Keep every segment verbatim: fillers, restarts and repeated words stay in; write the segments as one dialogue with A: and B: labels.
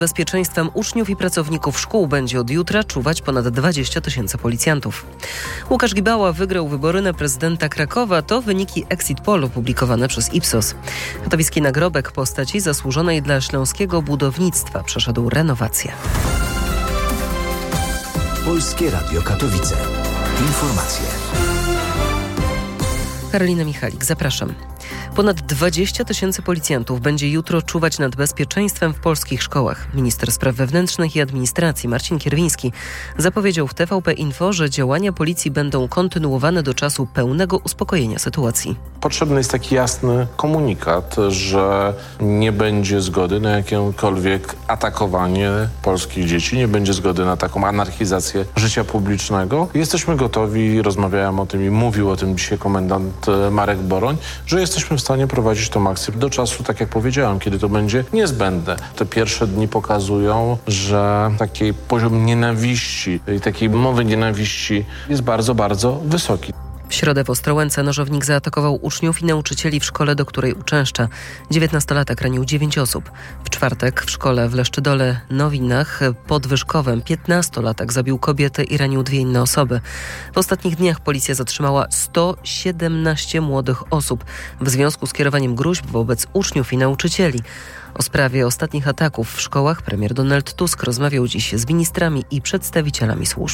A: Bezpieczeństwem uczniów i pracowników szkół będzie od jutra czuwać ponad dwadzieścia tysięcy policjantów. Łukasz Gibała wygrał wybory na prezydenta Krakowa. To wyniki exit poll opublikowane przez Ipsos. Katowicki nagrobek postaci zasłużonej dla śląskiego budownictwa przeszedł renowację.
B: Polskie Radio Katowice. Informacje.
A: Karolina Michalik, zapraszam. Ponad dwadzieścia tysięcy policjantów będzie jutro czuwać nad bezpieczeństwem w polskich szkołach. Minister Spraw Wewnętrznych i Administracji Marcin Kierwiński zapowiedział w T V P Info, że działania policji będą kontynuowane do czasu pełnego uspokojenia sytuacji.
C: Potrzebny jest taki jasny komunikat, że nie będzie zgody na jakiekolwiek atakowanie polskich dzieci, nie będzie zgody na taką anarchizację życia publicznego. Jesteśmy gotowi, rozmawiałem o tym i mówił o tym dzisiaj komendant Marek Boroń, że jesteśmy w stanie prowadzić to maksimum do czasu, tak jak powiedziałem, kiedy to będzie niezbędne. Te pierwsze dni pokazują, że taki poziom nienawiści i takiej mowy nienawiści jest bardzo, bardzo wysoki.
A: W środę w Ostrołęce nożownik zaatakował uczniów i nauczycieli w szkole, do której uczęszcza. dziewiętnastolatek ranił dziewięć osób. W czwartek w szkole w Leszczydole Nowinach pod Wyszkowem piętnastolatek zabił kobietę i ranił dwie inne osoby. W ostatnich dniach policja zatrzymała sto siedemnaście młodych osób w związku z kierowaniem gruźb wobec uczniów i nauczycieli. O sprawie ostatnich ataków w szkołach premier Donald Tusk rozmawiał dziś z ministrami i przedstawicielami służb.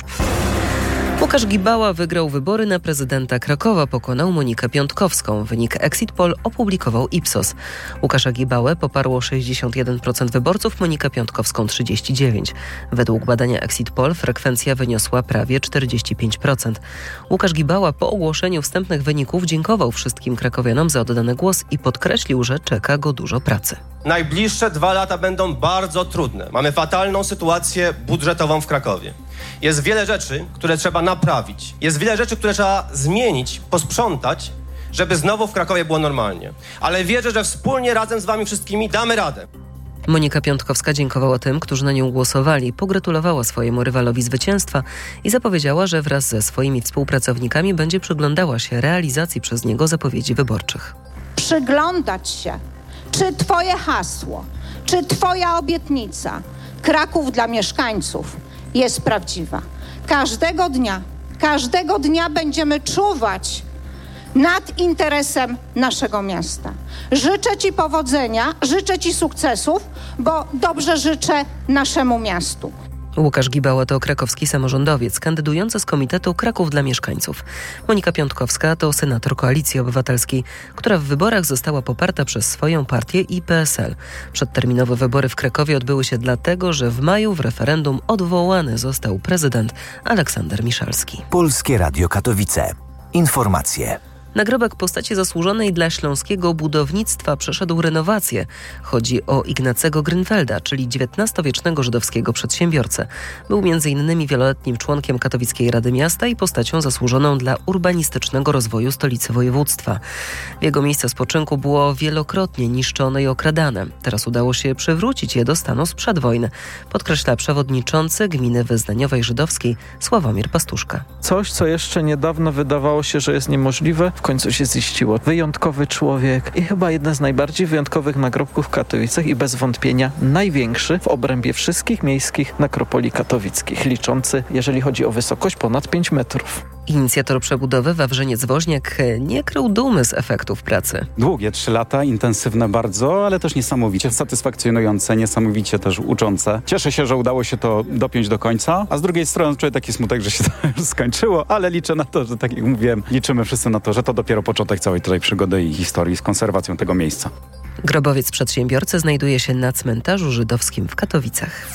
A: Łukasz Gibała wygrał wybory na prezydenta Krakowa, pokonał Monikę Piątkowską. Wynik exit poll opublikował Ipsos. Łukasza Gibałę poparło sześćdziesiąt jeden procent wyborców, Monikę Piątkowską trzydzieści dziewięć procent. Według badania exit poll frekwencja wyniosła prawie czterdzieści pięć procent. Łukasz Gibała po ogłoszeniu wstępnych wyników dziękował wszystkim krakowianom za oddany głos i podkreślił, że czeka go dużo pracy.
D: Najbliższe dwa lata będą bardzo trudne. Mamy fatalną sytuację budżetową w Krakowie. Jest wiele rzeczy, które trzeba naprawić. Jest wiele rzeczy, które trzeba zmienić, posprzątać, żeby znowu w Krakowie było normalnie. Ale wierzę, że wspólnie, razem z wami wszystkimi damy radę.
A: Monika Piątkowska dziękowała tym, którzy na nią głosowali, pogratulowała swojemu rywalowi zwycięstwa i zapowiedziała, że wraz ze swoimi współpracownikami będzie przyglądała się realizacji przez niego zapowiedzi wyborczych.
E: Przyglądać się, czy twoje hasło, czy twoja obietnica Kraków dla mieszkańców jest prawdziwa. Każdego dnia, każdego dnia będziemy czuwać nad interesem naszego miasta. Życzę ci powodzenia, życzę ci sukcesów, bo dobrze życzę naszemu miastu.
A: Łukasz Gibała to krakowski samorządowiec, kandydujący z Komitetu Kraków dla Mieszkańców. Monika Piątkowska to senator Koalicji Obywatelskiej, która w wyborach została poparta przez swoją partię i P S L. Przedterminowe wybory w Krakowie odbyły się dlatego, że w maju w referendum odwołany został prezydent Aleksander Miszalski.
B: Polskie Radio Katowice. Informacje.
A: Nagrobek postaci zasłużonej dla śląskiego budownictwa przeszedł renowację. Chodzi o Ignacego Grünfelda, czyli dziewiętnastowiecznego żydowskiego przedsiębiorcę. Był między innymi wieloletnim członkiem Katowickiej Rady Miasta i postacią zasłużoną dla urbanistycznego rozwoju stolicy województwa. W jego miejsce spoczynku było wielokrotnie niszczone i okradane. Teraz udało się przywrócić je do stanu sprzed wojny, podkreśla przewodniczący Gminy Wyznaniowej Żydowskiej Sławomir Pastuszka.
F: Coś, co jeszcze niedawno wydawało się, że jest niemożliwe, w końcu się ziściło. Wyjątkowy człowiek i chyba jedna z najbardziej wyjątkowych nagrobków w Katowicach i bez wątpienia największy w obrębie wszystkich miejskich nekropolii katowickich, liczący, jeżeli chodzi o wysokość, ponad pięć metrów.
A: Inicjator przebudowy Wawrzyniec-Woźniak nie krył dumy z efektów pracy.
G: Długie trzy lata, intensywne bardzo, ale też niesamowicie satysfakcjonujące, niesamowicie też uczące. Cieszę się, że udało się to dopiąć do końca, a z drugiej strony czuję taki smutek, że się to już skończyło, ale liczę na to, że tak jak mówiłem, liczymy wszyscy na to, że to dopiero początek całej tej przygody i historii z konserwacją tego miejsca.
A: Grobowiec przedsiębiorcy znajduje się na cmentarzu żydowskim w Katowicach.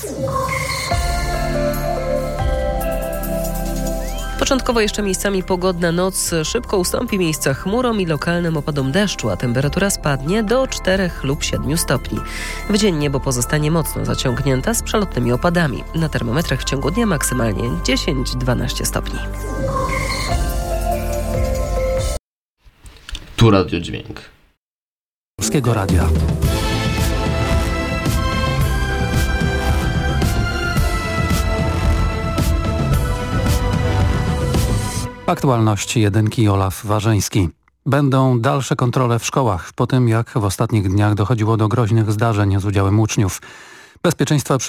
A: Początkowo jeszcze miejscami pogodna noc, szybko ustąpi miejsca chmurom i lokalnym opadom deszczu, a temperatura spadnie do czterech lub siedmiu stopni. W dzień niebo pozostanie mocno zaciągnięta z przelotnymi opadami. Na termometrach w ciągu dnia maksymalnie dziesięć do dwunastu stopni.
H: Tu Radio Dźwięk.
B: Polskiego Radia.
I: Aktualności jedynki Olaf Warzyński. Będą dalsze kontrole w szkołach po tym, jak w ostatnich dniach dochodziło do groźnych zdarzeń z udziałem uczniów. Bezpieczeństwa